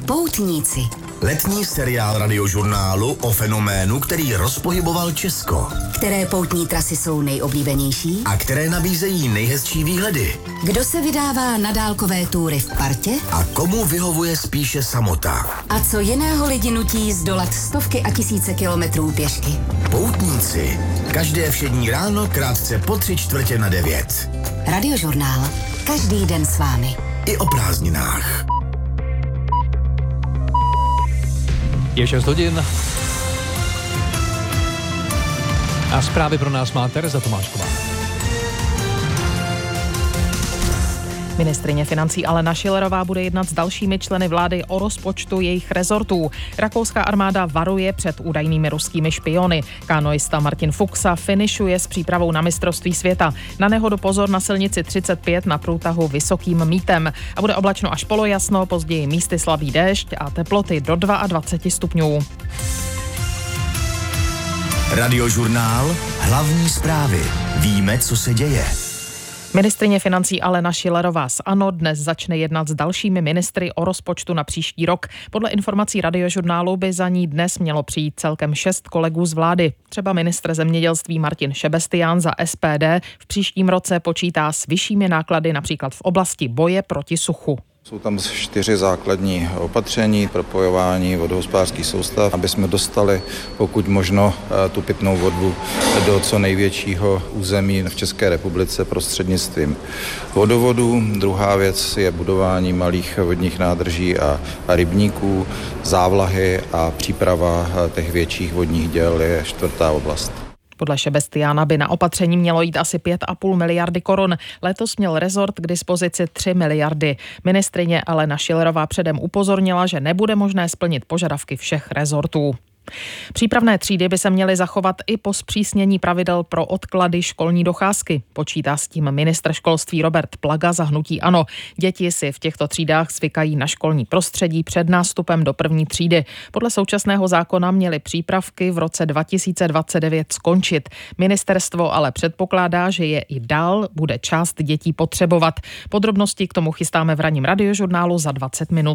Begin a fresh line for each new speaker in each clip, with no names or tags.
Poutníci.
Letní seriál Radiožurnálu o fenoménu, který rozpohyboval Česko.
Které poutní trasy jsou nejoblíbenější?
A které nabízejí nejhezčí výhledy?
Kdo se vydává na dálkové túry v partě?
A komu vyhovuje spíše samota?
A co jiného lidi nutí zdolat stovky a tisíce kilometrů pěšky?
Poutníci. Každé všední ráno krátce po 8:45.
Radiožurnál. Každý den s vámi.
I o prázdninách.
Je 6 hodin. A zprávy pro nás má Tereza Tomášková.
Ministryně financí Alena Schillerová bude jednat s dalšími členy vlády o rozpočtu jejich rezortů. Rakouská armáda varuje před údajnými ruskými špiony. Kanoista Martin Fuchsa finišuje s přípravou na mistrovství světa. Na nehodu pozor na silnici 35 na průtahu Vysokým Mítem. A bude oblačno až polojasno, později místy slabý déšť a teploty do 22 stupňů.
Radiožurnál. Hlavní zprávy. Víme, co se děje.
Ministryně financí Alena Schillerová z ANO dnes začne jednat s dalšími ministry o rozpočtu na příští rok. Podle informací Radiožurnálu by za ní dnes mělo přijít celkem 6 kolegů z vlády. Třeba ministr zemědělství Martin Šebestián za SPD v příštím roce počítá s vyššími náklady například v oblasti boje proti suchu.
Jsou tam 4 základní opatření, propojování vodohospodářských soustav, aby jsme dostali pokud možno tu pitnou vodu do co největšího území v České republice prostřednictvím vodovodů. Druhá věc je budování malých vodních nádrží a rybníků, závlahy a příprava těch větších vodních děl je 4. oblast.
Podle Šebestiána by na opatření mělo jít asi 5,5 miliardy korun. Letos měl rezort k dispozici 3 miliardy. Ministryně Alena Schillerová předem upozornila, že nebude možné splnit požadavky všech rezortů. Přípravné třídy by se měly zachovat i po zpřísnění pravidel pro odklady školní docházky. Počítá s tím ministr školství Robert Plaga za hnutí ANO. Děti si v těchto třídách zvykají na školní prostředí před nástupem do první třídy. Podle současného zákona měly přípravky v roce 2029 skončit. Ministerstvo ale předpokládá, že je i dál bude část dětí potřebovat. Podrobnosti k tomu chystáme v ranním Radiožurnálu za 20 minut.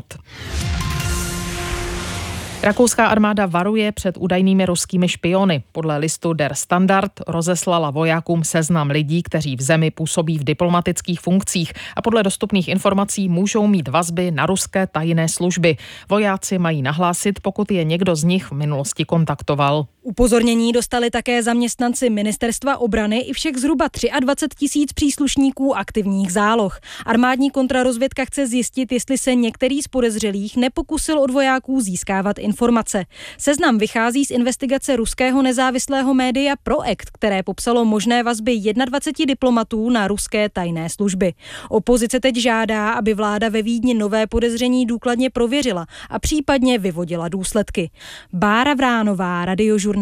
Rakouská armáda varuje před údajnými ruskými špiony. Podle listu Der Standard rozeslala vojákům seznam lidí, kteří v zemi působí v diplomatických funkcích a podle dostupných informací můžou mít vazby na ruské tajné služby. Vojáci mají nahlásit, pokud je někdo z nich v minulosti kontaktoval.
Upozornění dostali také zaměstnanci Ministerstva obrany i všech zhruba 23 000 příslušníků aktivních záloh. Armádní kontrarozvědka chce zjistit, jestli se některý z podezřelých nepokusil od vojáků získávat informace. Seznam vychází z investigace ruského nezávislého média Proekt, které popsalo možné vazby 21 diplomatů na ruské tajné služby. Opozice teď žádá, aby vláda ve Vídni nové podezření důkladně prověřila a případně vyvodila důsledky. Bára Vránová, Radiožurnál.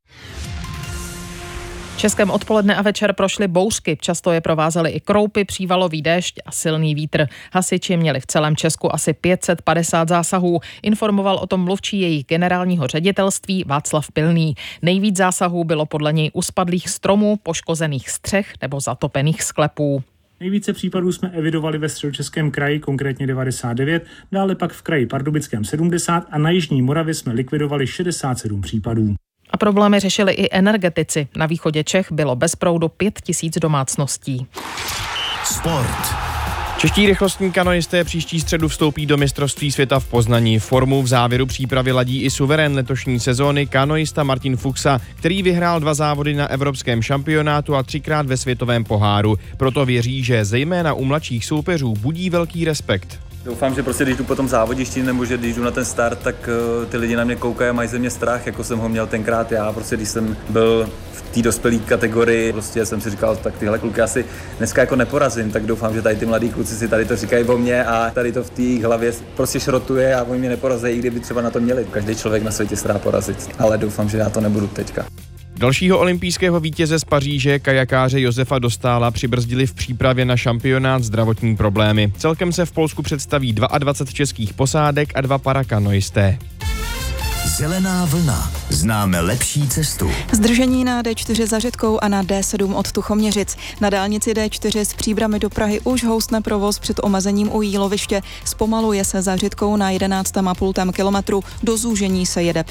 Českém odpoledne a večer prošly bouřky, často je provázely i kroupy, přívalový déšť a silný vítr. Hasiči měli v celém Česku asi 550 zásahů, informoval o tom mluvčí jejich generálního ředitelství Václav Pilný. Nejvíc zásahů bylo podle něj u spadlých stromů, poškozených střech nebo zatopených sklepů.
Nejvíce případů jsme evidovali ve Středočeském kraji, konkrétně 99, dále pak v kraji Pardubickém 70 a na Jižní Moravě jsme likvidovali 67 případů.
A problémy řešili i energetici. Na východě Čech bylo bez proudu 5 000 domácností.
Sport.
Čeští rychlostní kanoisté příští středu vstoupí do mistrovství světa v Poznaní. Formu v závěru přípravy ladí i suverén letošní sezóny kanoista Martin Fuchsa, který vyhrál 2 závody na evropském šampionátu a 3krát ve světovém poháru. Proto věří, že zejména u mladších soupeřů budí velký respekt.
Doufám, že prostě když jdu po tom závodíšti nebo že když jdu na ten start, tak ty lidi na mě koukají a mají ze mě strach, jako jsem ho měl tenkrát já. Prostě když jsem byl v té dospělé kategorii, prostě jsem si říkal, tak tyhle kluky asi dneska jako neporazím, tak doufám, že tady ty mladí kluci si tady to říkají o mě a tady to v té hlavě prostě šrotuje a oni mě neporazí, kdyby třeba na to měli. Každý člověk na světě se dá porazit, ale doufám, že já to nebudu teďka.
Dalšího olympijského vítěze z Paříže, kajakáře Josefa Dostála, přibrzdili v přípravě na šampionát zdravotní problémy. Celkem se v Polsku představí 22 českých posádek a 2 parakanoisté.
Zelená vlna. Známe lepší cestu.
Zdržení na D4 za Řitkou a na D7 od Tuchoměřic. Na dálnici D4 s Příbrami do Prahy už houstne provoz před omezením u Jíloviště. Zpomaluje se za Řitkou na 11,5 kilometru. Do zúžení se jede